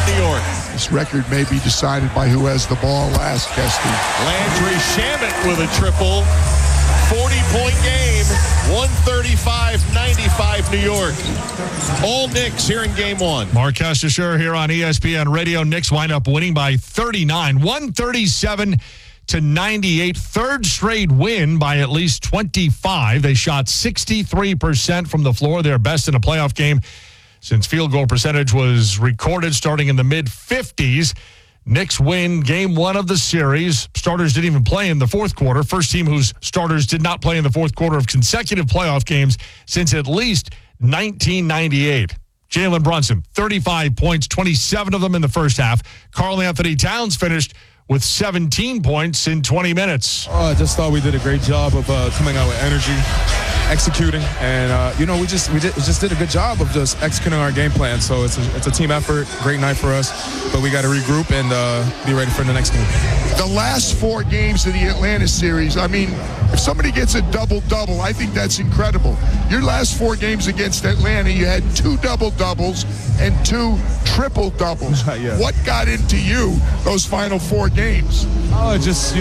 New York. This record may be decided by who has the ball last, Kesty. Landry Shamet with a triple. 40-point game. 135-95 New York. All Knicks here in game one. Mark Kestecher here on ESPN Radio. Knicks wind up winning by 39. 137-98. Third straight win by at least 25. They shot 63% from the floor. Their best in a playoff game since field goal percentage was recorded starting in the mid-50s. Knicks win game one of the series. Starters didn't even play in the fourth quarter. First team whose starters did not play in the fourth quarter of consecutive playoff games since at least 1998. Jalen Brunson, 35 points, 27 of them in the first half. Karl Anthony Towns finished with 17 points in 20 minutes. I just thought we did a great job of coming out with energy, executing, and we just did a good job of just executing our game plan. So it's a team effort, great night for us, but we got to regroup and be ready for the next game. The last four games of the Atlanta series, I mean, if somebody gets a double-double, I think that's incredible. Your last four games against Atlanta, you had 2 double-doubles and 2 triple-doubles. Yeah. What got into you those final 4 games? Oh, just,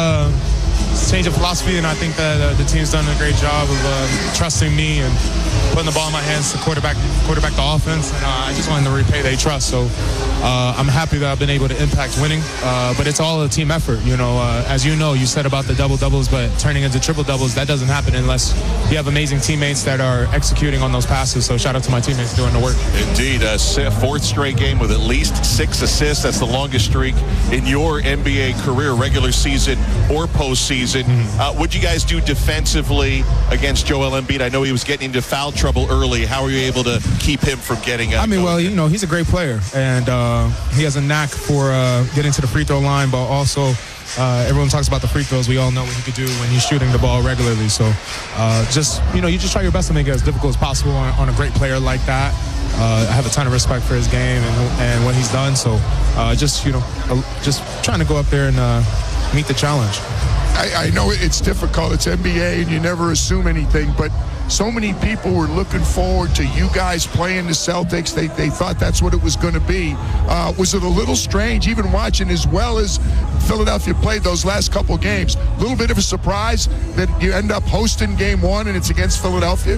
change of philosophy, and I think that the team's done a great job of trusting me and putting the ball in my hands to quarterback the offense, and I just wanted to repay their trust. So I'm happy that I've been able to impact winning, but it's all a team effort. As you said about the double-doubles, but turning into triple-doubles, that doesn't happen unless you have amazing teammates that are executing on those passes. So shout out to my teammates doing the work. Indeed, a fourth straight game with at least 6 assists. That's the longest streak in your NBA career, regular season or postseason. What'd you guys do defensively against Joel Embiid? I know he was getting into foul trouble early. How were you able to keep him from getting out? He's a great player, and he has a knack for getting to the free throw line, but also everyone talks about the free throws. We all know what he could do when he's shooting the ball regularly. So you just try your best to make it as difficult as possible on a great player like that. I have a ton of respect for his game and what he's done. So just trying to go up there and meet the challenge. I know it's difficult. It's NBA, and you never assume anything, but so many people were looking forward to you guys playing the Celtics. They thought that's what it was going to be. Was it a little strange, even watching as well as Philadelphia played those last couple games? A little bit of a surprise that you end up hosting game one and it's against Philadelphia?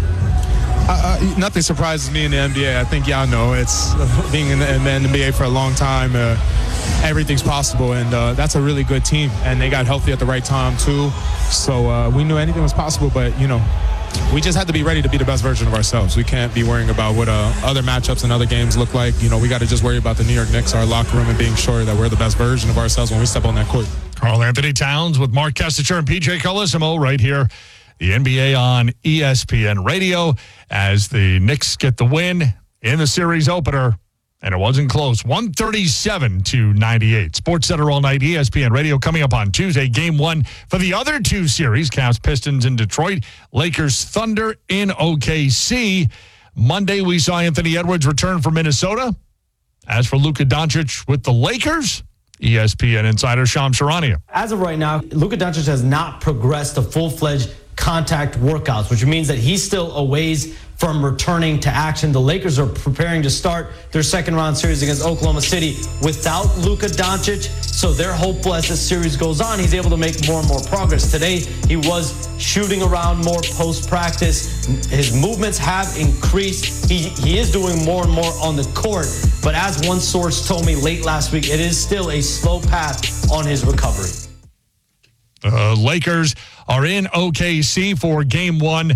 Nothing surprises me in the NBA. I think y'all know it's being in the NBA for a long time. Everything's possible, and that's a really good team. And they got healthy at the right time too. So we knew anything was possible, but we just had to be ready to be the best version of ourselves. We can't be worrying about what other matchups and other games look like. We got to just worry about the New York Knicks, our locker room, and being sure that we're the best version of ourselves when we step on that court. Karl Anthony Towns with Mark Kestecher and PJ Carlesimo right here. The NBA on ESPN Radio as the Knicks get the win in the series opener. And it wasn't close. 137-98. SportsCenter all night. ESPN Radio coming up on Tuesday. Game one for the other 2 series. Cavs Pistons in Detroit. Lakers Thunder in OKC. Monday we saw Anthony Edwards return from Minnesota. As for Luka Doncic with the Lakers, ESPN insider Shams Charania. As of right now, Luka Doncic has not progressed to full-fledged contact workouts, which means that he's still a ways from returning to action. The Lakers are preparing to start their second-round series against Oklahoma City without Luka Doncic, so they're hopeful as the series goes on, he's able to make more and more progress. Today, he was shooting around more post-practice. His movements have increased. He is doing more and more on the court, but as one source told me late last week, it is still a slow path on his recovery. Lakers are in OKC for game one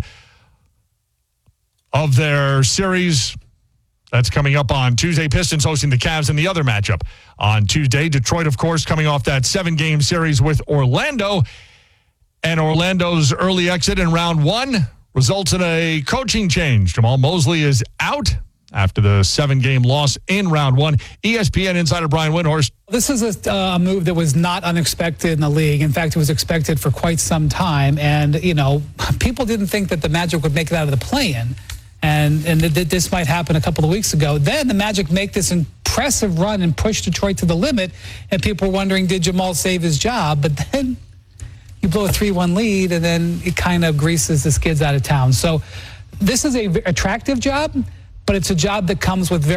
of their series. That's coming up on Tuesday. Pistons hosting the Cavs in the other matchup on Tuesday. Detroit, of course, coming off that 7-game series with Orlando. And Orlando's early exit in round one results in a coaching change. Jamal Mosley is out after the 7-game loss in round one. ESPN insider Brian Windhorst. This is a move that was not unexpected in the league. In fact, it was expected for quite some time. And, people didn't think that the Magic would make it out of the play-in. And this might happen a couple of weeks ago. Then the Magic make this impressive run and push Detroit to the limit. And people were wondering, did Jamal save his job? But then you blow a 3-1 lead, and then it kind of greases the skids out of town. So this is a attractive job, but it's a job that comes with very